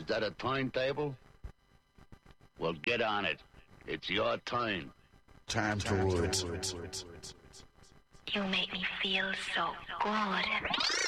that a timetable? Well, get on it. It's your time. Time towards. You make me feel so good.